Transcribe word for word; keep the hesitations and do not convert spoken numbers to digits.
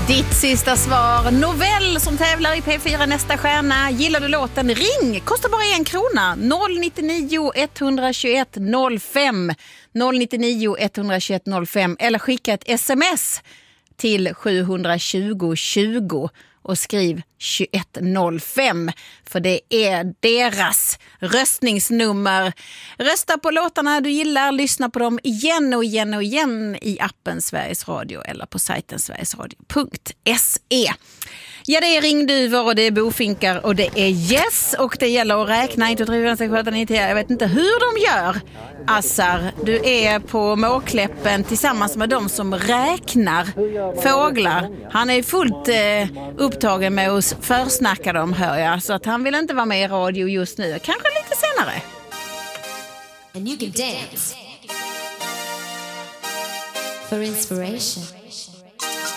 Ditt sista svar. Novell som tävlar i P fyra Nästa stjärna. Gillar du låten? Ring. Kostar bara en krona. noll nio nio ett ett ett noll fem. noll nio nio ett ett ett noll fem. Eller skicka ett sms till sju tjugo tjugo och skriv tjugoett noll fem, för det är deras röstningsnummer. Rösta på låtarna du gillar, lyssna på dem igen och igen och igen i appen Sveriges Radio eller på sajten sverigesradio punkt se. Ja, det är ringduvor och det är bofinkar och det är yes, och det gäller att räkna, inte driva sig själva inte. Jag vet inte hur de gör. Assar, du är på Måkläppen tillsammans med de som räknar fåglar. Han är fullt eh, upptagen med att försnacka dem, hör jag, så att han vill inte vara med i radio just nu. Kanske lite senare. And you can dance for inspiration.